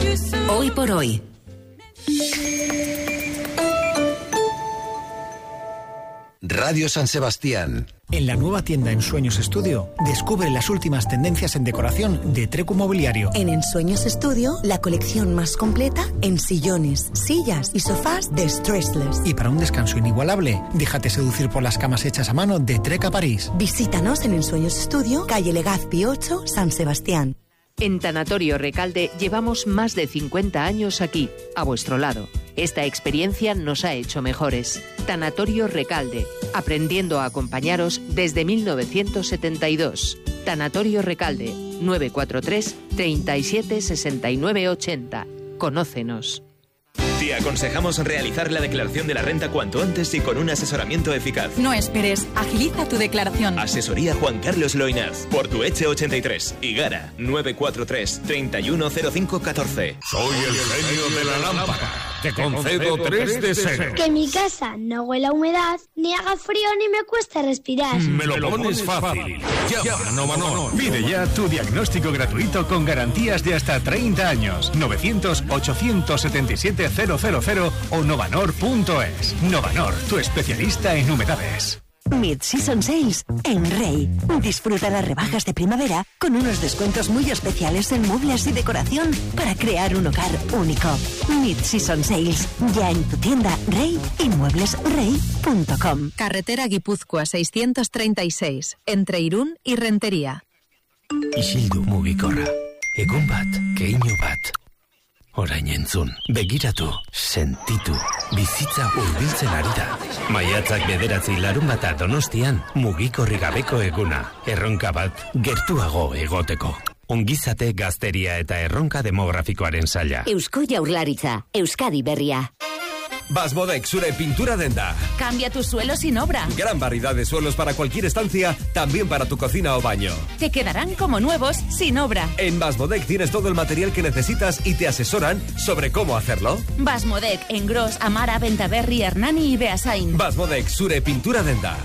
Hoy por hoy. Radio San Sebastián. En la nueva tienda Ensueños Estudio, descubre las últimas tendencias en decoración de Trecu Mobiliario. En Ensueños Estudio, la colección más completa en sillones, sillas y sofás de Stressless. Y para un descanso inigualable, déjate seducir por las camas hechas a mano de Treca París. Visítanos en Ensueños Estudio, calle Legazpi 8, San Sebastián. En Tanatorio Recalde llevamos más de 50 años aquí, a vuestro lado. Esta experiencia nos ha hecho mejores. Tanatorio Recalde, aprendiendo a acompañaros desde 1972. Tanatorio Recalde, 943 37 69 80. Conócenos. Te aconsejamos realizar la declaración de la renta cuanto antes y con un asesoramiento eficaz. No esperes, agiliza tu declaración. Asesoría Juan Carlos Loinaz, Portueche 83, Igara, 943 310514. Soy el genio de la lámpara. Te concedo 3 deseos. Que mi casa no huela a humedad, ni haga frío ni me cueste respirar. Me lo pones fácil. Llama a Novanor. Pide ya tu diagnóstico gratuito con garantías de hasta 30 años. 900-877-000 o novanor.es. Novanor, tu especialista en humedades. Mid-Season Sales en Rey. Disfruta las rebajas de primavera con unos descuentos muy especiales en muebles y decoración para crear un hogar único. Mid-Season Sales, ya en tu tienda Rey y mueblesrey.com. Carretera Guipúzcoa 636, entre Irún y Rentería. Isildu mugikorra. Egun bat, keinu bat. Orain entzun, begiratu, sentitu, bizitza hurbiltzen ari da. Maiatzak 9 larun bata Donostian, mugikorri gabeko eguna. Erronka bat, gertuago egoteko. Ongizate, gazteria eta erronka demografikoaren saila. Eusko Jaurlaritza, Euskadi berria. Basmodec, Sure Pintura Denda. Cambia tus suelos sin obra. Gran variedad de suelos para cualquier estancia, también para tu cocina o baño. Te quedarán como nuevos sin obra. En Basmodec tienes todo el material que necesitas y te asesoran sobre cómo hacerlo. Basmodec, en Gros, Amara, Ventaverri, Hernani y Beasain. Basmodec, Sure Pintura Denda.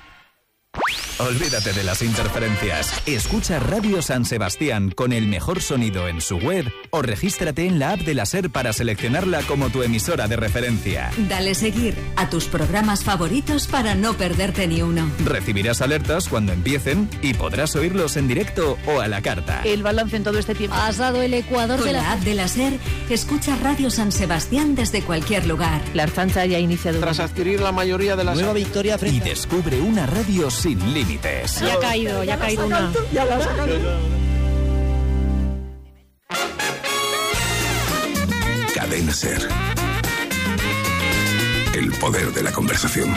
Olvídate de las interferencias. Escucha Radio San Sebastián con el mejor sonido en su web o regístrate en la app de la SER para seleccionarla como tu emisora de referencia. Dale seguir a tus programas favoritos para no perderte ni uno. Recibirás alertas cuando empiecen y podrás oírlos en directo o a la carta. El balance en todo este tiempo. Has dado el ecuador con de la app de la SER. Escucha Radio San Sebastián desde cualquier lugar. La Archancha ya ha iniciado. Tras adquirir la mayoría de las... Nueva victoria frente. Y descubre una radio sin límites. Ya ha caído una. Ya la has sacado. Cadena SER. El poder de la conversación.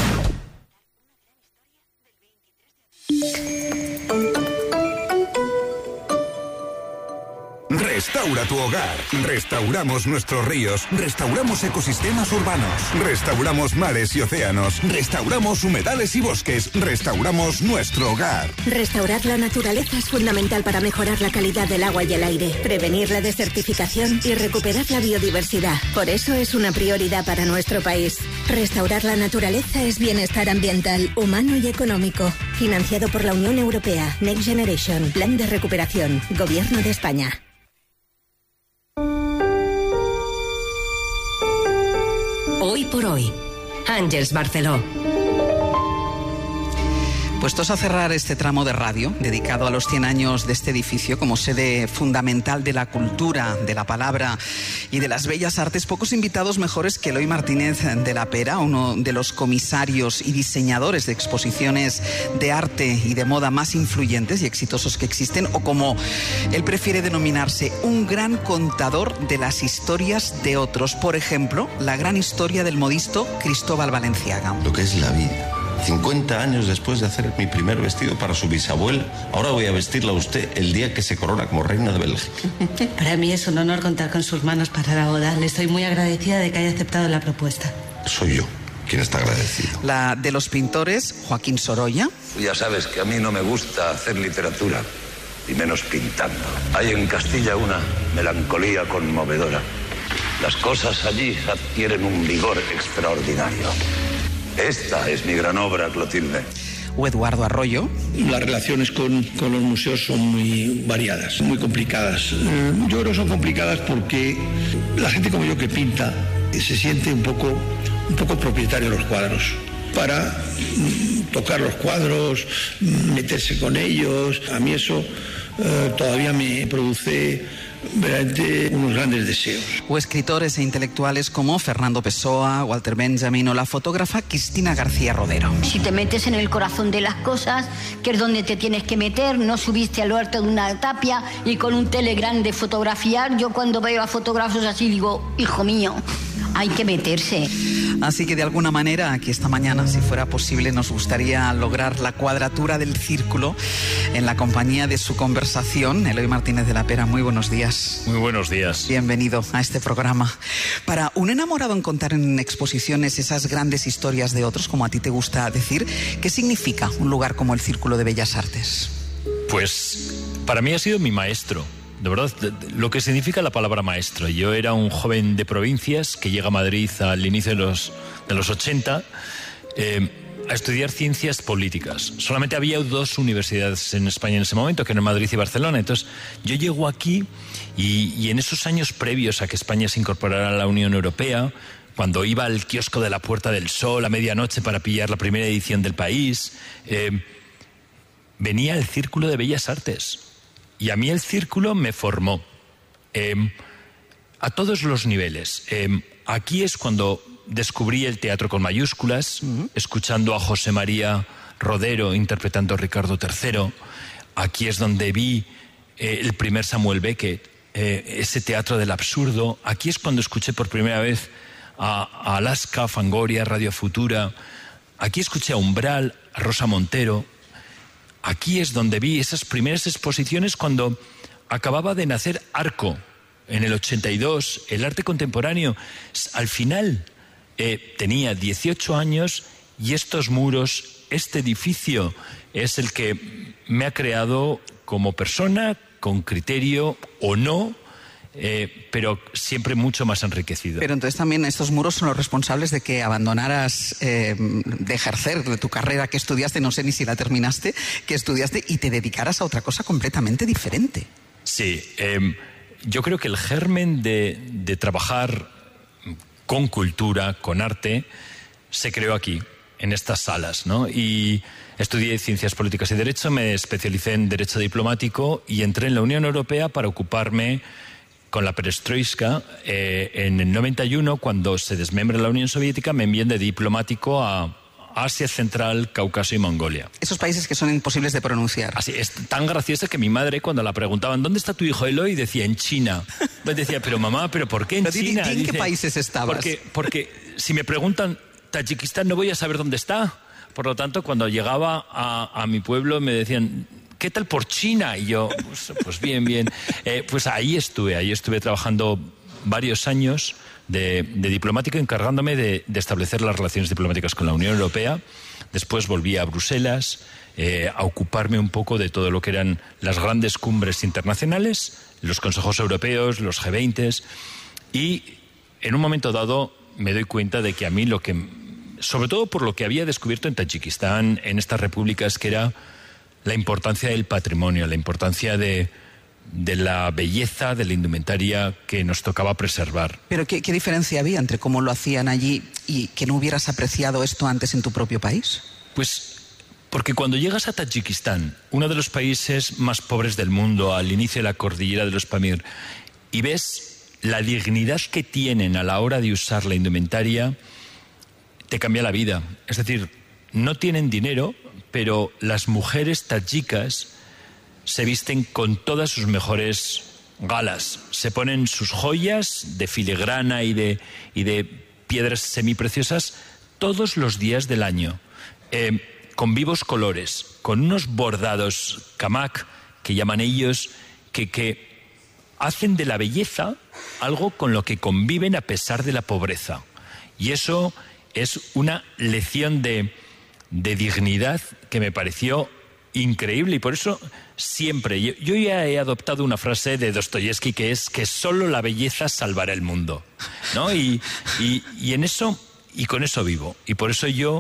Restaura tu hogar. Restauramos nuestros ríos. Restauramos ecosistemas urbanos. Restauramos mares y océanos. Restauramos humedales y bosques. Restauramos nuestro hogar. Restaurar la naturaleza es fundamental para mejorar la calidad del agua y el aire, prevenir la desertificación y recuperar la biodiversidad. Por eso es una prioridad para nuestro país. Restaurar la naturaleza es bienestar ambiental, humano y económico. Financiado por la Unión Europea. Next Generation. Plan de recuperación. Gobierno de España. Hoy por hoy. Àngels Barceló. Puestos a cerrar este tramo de radio, dedicado a los 100 años de este edificio como sede fundamental de la cultura, de la palabra y de las bellas artes, pocos invitados mejores que Eloy Martínez de la Pera, uno de los comisarios y diseñadores de exposiciones de arte y de moda más influyentes y exitosos que existen, o como él prefiere denominarse, un gran contador de las historias de otros. Por ejemplo, la gran historia del modisto Cristóbal Valenciaga. Lo que es la vida. 50 años después de hacer mi primer vestido para su bisabuela, ahora voy a vestirla a usted el día que se corona como reina de Bélgica. Para mí es un honor contar con sus manos para la boda. Le estoy muy agradecida de que haya aceptado la propuesta. Soy yo quien está agradecido. La de los pintores, Joaquín Sorolla. Ya sabes que a mí no me gusta hacer literatura, y menos pintando. Hay en Castilla una melancolía conmovedora. Las cosas allí adquieren un vigor extraordinario. Esta es mi gran obra, Clotilde. o Eduardo Arroyo. Las relaciones con los museos son muy variadas, muy complicadas. Yo creo que son complicadas porque la gente como yo que pinta se siente un poco propietario de los cuadros. Para tocar los cuadros, meterse con ellos, a mí eso todavía me produce verdaderamente unos grandes deseos. O escritores e intelectuales como Fernando Pessoa, Walter Benjamin o la fotógrafa Cristina García Rodero. Si te metes en el corazón de las cosas, que es donde te tienes que meter, no subiste al alto de una tapia y con un telegram de fotografiar. Yo cuando veo a fotógrafos así digo, hijo mío, hay que meterse. Así que de alguna manera, aquí esta mañana, si fuera posible, nos gustaría lograr la cuadratura del círculo en la compañía de su conversación. Eloy Martínez de la Pera, muy buenos días. Muy buenos días. Bienvenido a este programa. Para un enamorado en contar en exposiciones esas grandes historias de otros, como a ti te gusta decir, ¿qué significa un lugar como el Círculo de Bellas Artes? Pues para mí ha sido mi maestro. De verdad, lo que significa la palabra maestro. Yo era un joven de provincias que llega a Madrid al inicio de los 80 a estudiar ciencias políticas. Solamente había 2 universidades en España en ese momento, que eran Madrid y Barcelona. Entonces yo llego aquí y en esos años previos a que España se incorporara a la Unión Europea, cuando iba al kiosco de la Puerta del Sol a medianoche para pillar la primera edición del País, venía el Círculo de Bellas Artes. Y a mí el círculo me formó a todos los niveles. Aquí es cuando descubrí el teatro con mayúsculas, escuchando a José María Rodero interpretando a Ricardo III. Aquí es donde vi el primer Samuel Beckett, ese teatro del absurdo. Aquí es cuando escuché por primera vez a Alaska, Fangoria, Radio Futura. Aquí escuché a Umbral, a Rosa Montero. Aquí es donde vi esas primeras exposiciones cuando acababa de nacer Arco, en el 82, el arte contemporáneo. Al final tenía 18 años y estos muros, este edificio, es el que me ha creado como persona, con criterio o no, pero siempre mucho más enriquecido. Pero entonces también estos muros son los responsables de que abandonaras de ejercer de tu carrera que estudiaste, no sé ni si la terminaste, que estudiaste y te dedicaras a otra cosa completamente diferente. Sí, yo creo que el germen de trabajar con cultura, con arte, se creó aquí, en estas salas, ¿no? Y estudié Ciencias Políticas y Derecho, me especialicé en Derecho Diplomático y entré en la Unión Europea para ocuparme con la perestroika. En el 91, cuando se desmembra la Unión Soviética, me envían de diplomático a Asia Central, Cáucaso y Mongolia. Esos países que son imposibles de pronunciar. Así, es tan gracioso que mi madre, cuando la preguntaban, ¿dónde está tu hijo Eloy?, decía, en China. Entonces decía, pero mamá, ¿pero por qué en China? ¿En qué países estabas? Porque si me preguntan Tayikistán, no voy a saber dónde está. Por lo tanto, cuando llegaba a mi pueblo me decían, ¿qué tal por China? Y yo, pues bien. Pues ahí estuve trabajando varios años de diplomático, encargándome de establecer las relaciones diplomáticas con la Unión Europea. Después volví a Bruselas a ocuparme un poco de todo lo que eran las grandes cumbres internacionales, los consejos europeos, los G20, y en un momento dado me doy cuenta de que a mí sobre todo por lo que había descubierto en Tayikistán, en estas repúblicas, que era la importancia del patrimonio, la importancia de la belleza, de la indumentaria que nos tocaba preservar. Pero ¿qué diferencia había entre cómo lo hacían allí y que no hubieras apreciado esto antes en tu propio país? Pues porque cuando llegas a Tayikistán, uno de los países más pobres del mundo, al inicio de la cordillera de los Pamir, y ves la dignidad que tienen a la hora de usar la indumentaria, te cambia la vida. Es decir, no tienen dinero, pero las mujeres tayikas se visten con todas sus mejores galas. Se ponen sus joyas de filigrana y de piedras semipreciosas todos los días del año, con vivos colores, con unos bordados kamak, que llaman ellos, que hacen de la belleza algo con lo que conviven a pesar de la pobreza. Y eso es una lección de dignidad que me pareció increíble, y por eso siempre, yo ya he adoptado una frase de Dostoyevsky que es que solo la belleza salvará el mundo, ¿no? Y en eso, y con eso vivo, y por eso yo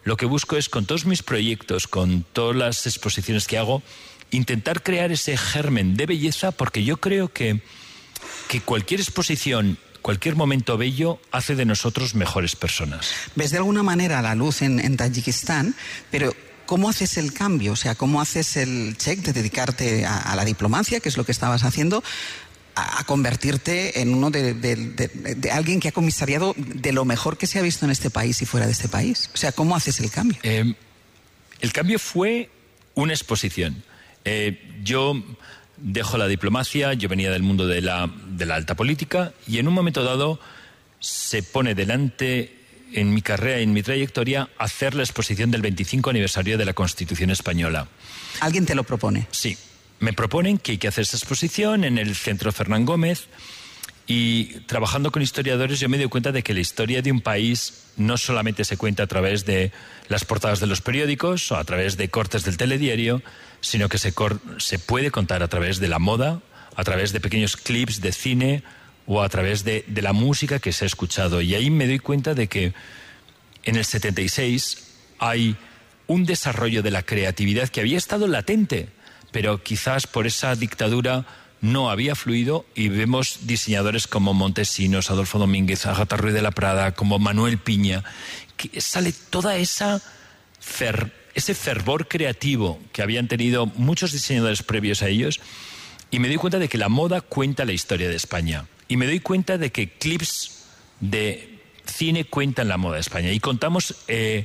lo que busco es, con todos mis proyectos, con todas las exposiciones que hago, intentar crear ese germen de belleza, porque yo creo que cualquier exposición, cualquier momento bello hace de nosotros mejores personas. ¿Ves de alguna manera la luz en Tayikistán? Pero ¿cómo haces el cambio? O sea, ¿cómo haces el check de dedicarte a la diplomacia, que es lo que estabas haciendo, a convertirte en uno de alguien que ha comisariado de lo mejor que se ha visto en este país y fuera de este país? O sea, ¿cómo haces el cambio? El cambio fue una exposición. Yo dejo la diplomacia, yo venía del mundo de la alta política, y en un momento dado se pone delante, en mi carrera y en mi trayectoria, hacer la exposición del 25 aniversario de la Constitución Española. ¿Alguien te lo propone? Sí. Me proponen que hay que hacer esa exposición en el Centro Fernán Gómez, y trabajando con historiadores yo me doy cuenta de que la historia de un país no solamente se cuenta a través de las portadas de los periódicos o a través de cortes del telediario, sino que se puede contar a través de la moda, a través de pequeños clips de cine o a través de la música que se ha escuchado. Y ahí me doy cuenta de que en el 76 hay un desarrollo de la creatividad que había estado latente, pero quizás por esa dictadura no había fluido, y vemos diseñadores como Montesinos, Adolfo Domínguez, Ágata Ruiz de la Prada, como Manuel Piña, que sale toda ese fervor creativo que habían tenido muchos diseñadores previos a ellos, y me doy cuenta de que la moda cuenta la historia de España, y me doy cuenta de que clips de cine cuentan la moda de España, y contamos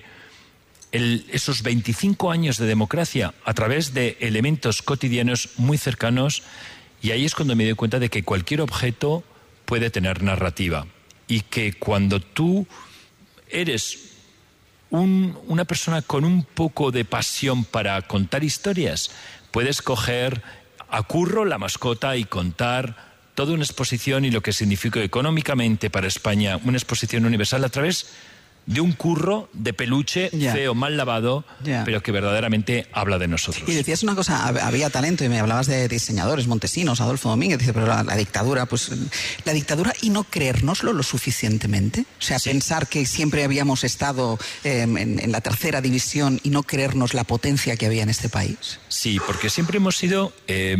esos 25 años de democracia a través de elementos cotidianos muy cercanos. Y ahí es cuando me doy cuenta de que cualquier objeto puede tener narrativa, y que cuando tú eres una persona con un poco de pasión para contar historias, puedes coger a Curro, la mascota, y contar toda una exposición y lo que significó económicamente para España una exposición universal a través de un curro de peluche feo, mal lavado, pero que verdaderamente habla de nosotros. Y decías una cosa, había talento, y me hablabas de diseñadores, Montesinos, Adolfo Domínguez, dice, pero la dictadura, pues la dictadura, y no creérnoslo lo suficientemente. O sea, pensar que siempre habíamos estado en la tercera división y no creernos la potencia que había en este país. Sí, porque siempre hemos sido...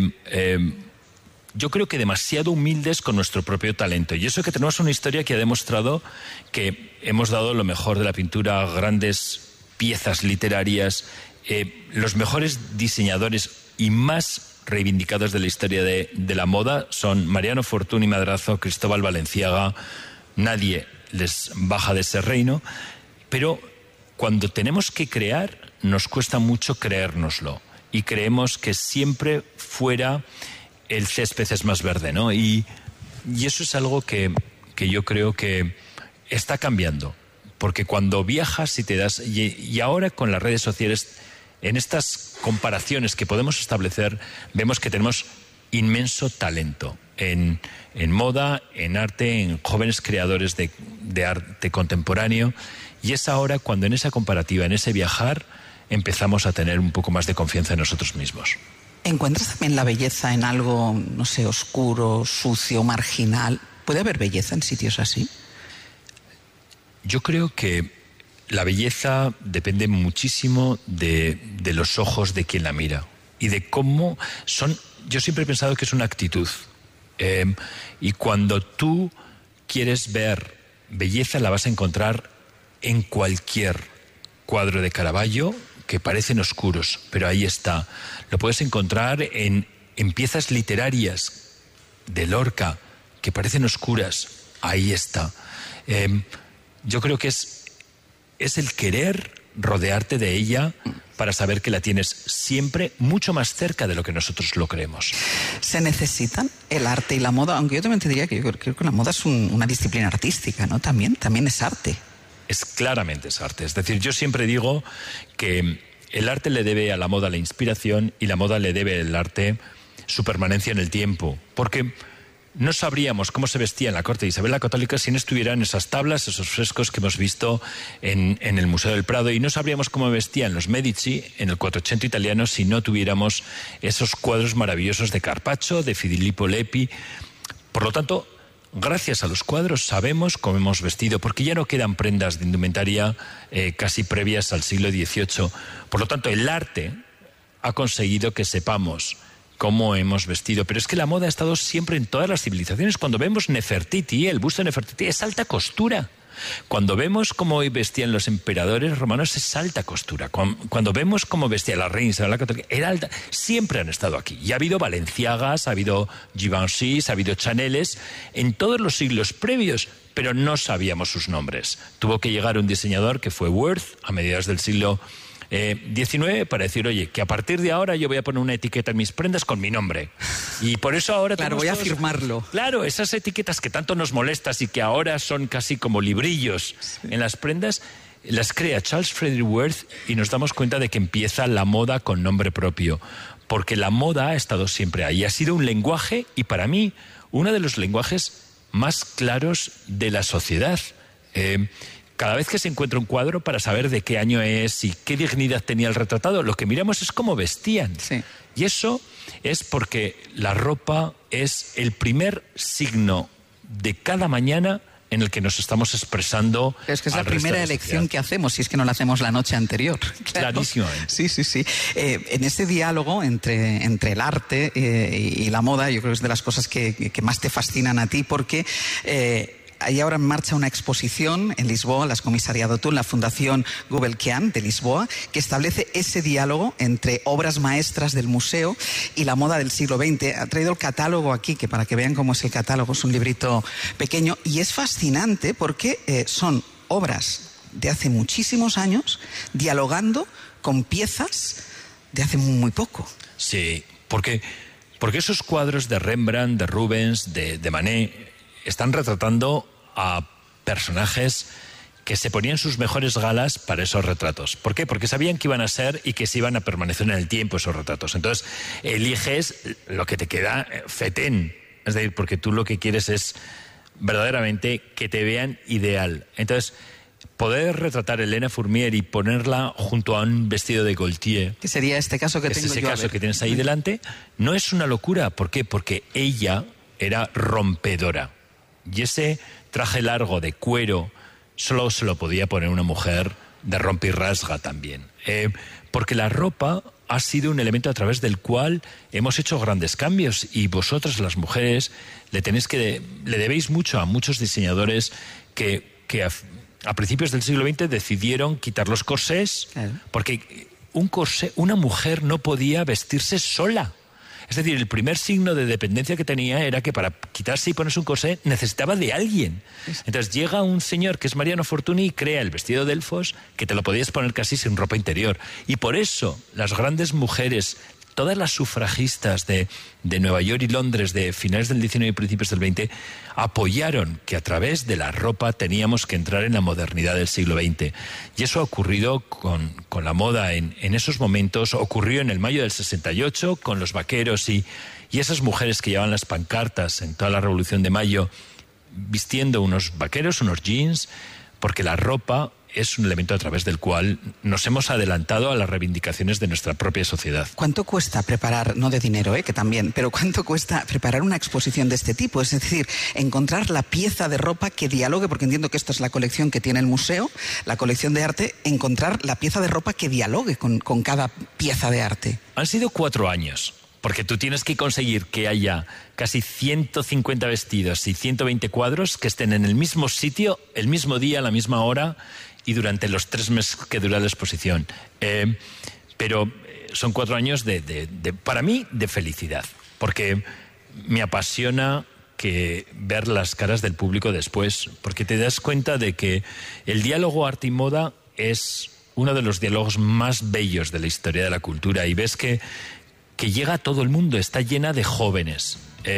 yo creo que demasiado humildes con nuestro propio talento. Y eso, que tenemos una historia que ha demostrado que hemos dado lo mejor de la pintura, grandes piezas literarias, los mejores diseñadores y más reivindicados de la historia de la moda son Mariano Fortuny Madrazo, Cristóbal Valenciaga. Nadie les baja de ese reino. Pero cuando tenemos que crear, nos cuesta mucho creérnoslo. Y creemos que siempre fuera... el césped es más verde, ¿no? Y eso es algo que yo creo que está cambiando. Porque cuando viajas y te das... Y ahora con las redes sociales, en estas comparaciones que podemos establecer, vemos que tenemos inmenso talento en moda, en arte, en jóvenes creadores de arte contemporáneo. Y es ahora cuando en esa comparativa, en ese viajar, empezamos a tener un poco más de confianza en nosotros mismos. ¿Encuentras también la belleza en algo, no sé, oscuro, sucio, marginal? ¿Puede haber belleza en sitios así? Yo creo que la belleza depende muchísimo de los ojos de quien la mira y de cómo son. Yo siempre he pensado que es una actitud. Y cuando tú quieres ver belleza, la vas a encontrar en cualquier cuadro de Caravaggio, que parecen oscuros, pero ahí está. Lo puedes encontrar en piezas literarias de Lorca, que parecen oscuras. Ahí está. Yo creo que es el querer rodearte de ella para saber que la tienes siempre mucho más cerca de lo que nosotros lo creemos. ¿Se necesitan el arte y la moda? Aunque yo también te diría que yo creo que la moda es una disciplina artística, ¿no? También es arte. Claramente es arte. Es decir, yo siempre digo que el arte le debe a la moda la inspiración, y la moda le debe al arte su permanencia en el tiempo. Porque no sabríamos cómo se vestía en la corte de Isabel la Católica si no estuvieran esas tablas, esos frescos que hemos visto en el Museo del Prado, y no sabríamos cómo vestían los Medici en el 480 italiano si no tuviéramos esos cuadros maravillosos de Carpaccio, de Filippo Lippi. Por lo tanto, gracias a los cuadros sabemos cómo hemos vestido, porque ya no quedan prendas de indumentaria casi previas al siglo XVIII. Por lo tanto, el arte ha conseguido que sepamos cómo hemos vestido. Pero es que la moda ha estado siempre en todas las civilizaciones. Cuando vemos Nefertiti, el busto de Nefertiti, es alta costura. Cuando vemos cómo vestían los emperadores romanos, es alta costura. Cuando vemos cómo vestía la reina Isabel la Católica, era alta. Siempre han estado aquí. Y ha habido Balenciagas, ha habido Givenchy's, ha habido Chaneles, en todos los siglos previos, pero no sabíamos sus nombres. Tuvo que llegar un diseñador que fue Worth a mediados del siglo XIX para decir, oye, que a partir de ahora yo voy a poner una etiqueta en mis prendas con mi nombre. Y por eso ahora... Claro, voy a firmarlo. Claro, esas etiquetas que tanto nos molestas y que ahora son casi como librillos en las prendas, las crea Charles Frederick Worth y nos damos cuenta de que empieza la moda con nombre propio. Porque la moda ha estado siempre ahí. Ha sido un lenguaje y para mí uno de los lenguajes más claros de la sociedad. Cada vez que se encuentra un cuadro, para saber de qué año es y qué dignidad tenía el retratado, lo que miramos es cómo vestían. Sí. Y eso es porque la ropa es el primer signo de cada mañana en el que nos estamos expresando. Es que es la primera elección que hacemos, si es que no la hacemos la noche anterior. Claro. Clarísimamente. Sí. En ese diálogo entre el arte y la moda, yo creo que es de las cosas que más te fascinan a ti, porque... hay ahora en marcha una exposición en Lisboa, la has comisariado tú, en la Fundación Gulbenkian de Lisboa, que establece ese diálogo entre obras maestras del museo y la moda del siglo XX. Ha traído el catálogo aquí, que para que vean cómo es el catálogo, es un librito pequeño, y es fascinante porque son obras de hace muchísimos años dialogando con piezas de hace muy poco. Sí, porque esos cuadros de Rembrandt, de Rubens, de Manet... están retratando a personajes que se ponían sus mejores galas para esos retratos. ¿Por qué? Porque sabían que iban a ser y que se iban a permanecer en el tiempo esos retratos. Entonces, eliges lo que te queda fetén. Es decir, porque tú lo que quieres es verdaderamente que te vean ideal. Entonces, poder retratar a Elena Fourmier y ponerla junto a un vestido de Gaultier, que sería este caso que tengo yo. Ese caso que tienes ahí delante, no es una locura. ¿Por qué? Porque ella era rompedora. Y ese traje largo de cuero solo se lo podía poner una mujer de rompe y rasga también. Porque la ropa ha sido un elemento a través del cual hemos hecho grandes cambios y vosotras, las mujeres, le debéis mucho a muchos diseñadores que a principios del siglo XX decidieron quitar los corsés, porque un corsé, una mujer no podía vestirse sola. Es decir, el primer signo de dependencia que tenía era que para quitarse y ponerse un corsé necesitaba de alguien. Entonces llega un señor que es Mariano Fortuny y crea el vestido de Delfos, que te lo podías poner casi sin ropa interior. Y por eso las grandes mujeres, todas las sufragistas de Nueva York y Londres de finales del XIX y principios del XX, apoyaron que a través de la ropa teníamos que entrar en la modernidad del siglo XX. Y eso ha ocurrido con la moda en esos momentos. Ocurrió en el mayo del 68 con los vaqueros y esas mujeres que llevaban las pancartas en toda la Revolución de Mayo vistiendo unos vaqueros, unos jeans, porque la ropa es un elemento a través del cual nos hemos adelantado a las reivindicaciones de nuestra propia sociedad. ¿Cuánto cuesta preparar, no de dinero, que también, pero cuánto cuesta preparar una exposición de este tipo? Es decir, encontrar la pieza de ropa que dialogue, porque entiendo que esta es la colección que tiene el museo, la colección de arte, encontrar la pieza de ropa que dialogue con cada pieza de arte. Han sido 4 años. Porque tú tienes que conseguir que haya casi 150 vestidos y 120 cuadros que estén en el mismo sitio, el mismo día, a la misma hora y durante los 3 meses que dura la exposición. Pero son 4 años para mí, de felicidad. Porque me apasiona ver las caras del público después. Porque te das cuenta de que el diálogo arte y moda es uno de los diálogos más bellos de la historia de la cultura. Y ves que llega a todo el mundo, está llena de jóvenes,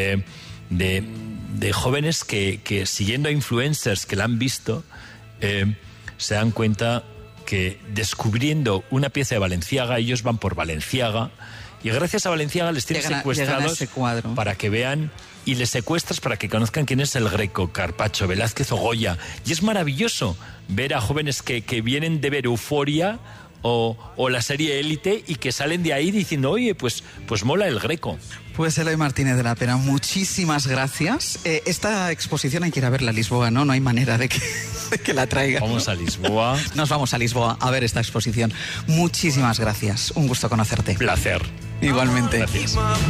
de jóvenes que siguiendo a influencers que la han visto, se dan cuenta que descubriendo una pieza de Balenciaga, ellos van por Balenciaga y gracias a Balenciaga les tienen secuestrados para que vean, y les secuestras para que conozcan quién es el Greco, Carpaccio, Velázquez o Goya. Y es maravilloso ver a jóvenes que vienen de ver Euforia o la serie Élite y que salen de ahí diciendo, oye, pues mola el Greco. Pues Eloy Martínez de la Pera, muchísimas gracias. Esta exposición hay que ir a verla a Lisboa, ¿no? No hay manera de que la traiga. Vamos a Lisboa. Nos vamos a Lisboa a ver esta exposición. Muchísimas gracias. Un gusto conocerte. Placer. Igualmente. Gracias.